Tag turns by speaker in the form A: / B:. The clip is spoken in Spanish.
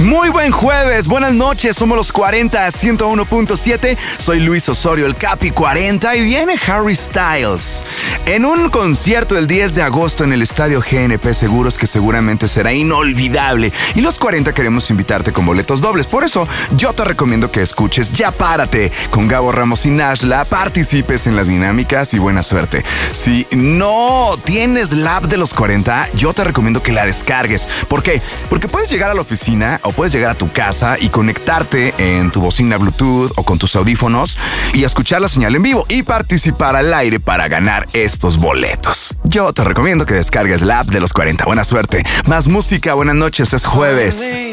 A: Muy buen jueves, buenas noches, somos los 40 101.7. Soy Luis Osorio, el Capi 40, y viene Harry Styles en un concierto el 10 de agosto en el Estadio GNP Seguros, que seguramente será inolvidable. Y los 40 queremos invitarte con boletos dobles. Por eso yo te recomiendo que escuches Ya Párate con Gabo Ramos y Nashla, participes en las dinámicas y buena suerte. Si no tienes la app de los 40, yo te recomiendo que la descargues. ¿Por qué? Porque puedes llegar a la oficina o puedes llegar a tu casa y conectarte en tu bocina Bluetooth o con tus audífonos y escuchar la señal en vivo y participar al aire para ganar estos boletos. Yo te recomiendo que descargues la app de los 40. Buena suerte. Más música, buenas noches, es jueves.